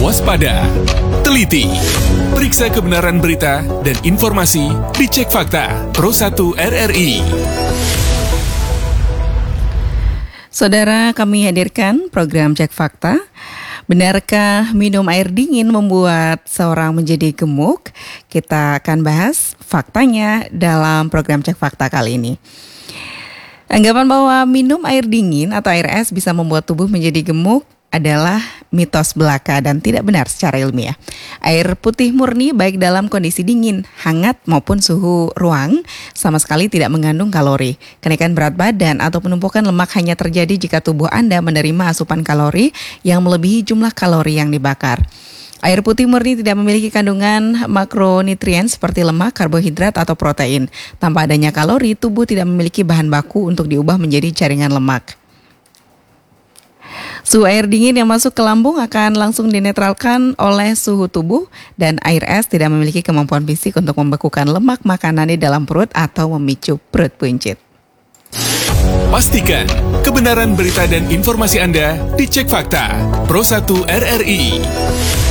waspada, teliti, periksa kebenaran berita dan informasi di Cek Fakta Pro 1 RRI. Saudara, kami hadirkan program Cek Fakta. Benarkah minum air dingin membuat seorang menjadi gemuk? Kita akan bahas faktanya dalam program Cek Fakta kali ini. Anggapan bahwa minum air dingin atau air es bisa membuat tubuh menjadi gemuk adalah mitos belaka dan tidak benar secara ilmiah. Air putih murni baik dalam kondisi dingin, hangat maupun suhu ruang sama sekali tidak mengandung kalori. Kenaikan berat badan atau penumpukan lemak hanya terjadi jika tubuh Anda menerima asupan kalori yang melebihi jumlah kalori yang dibakar. Air putih murni tidak memiliki kandungan makronutrien seperti lemak, karbohidrat, atau protein. Tanpa adanya kalori, tubuh tidak memiliki bahan baku untuk diubah menjadi jaringan lemak. Suhu air dingin yang masuk ke lambung akan langsung dinetralkan oleh suhu tubuh dan air es tidak memiliki kemampuan fisik untuk membekukan lemak makanan di dalam perut atau memicu perut buncit. Pastikan kebenaran berita dan informasi Anda di Cek Fakta Pro 1 RRI.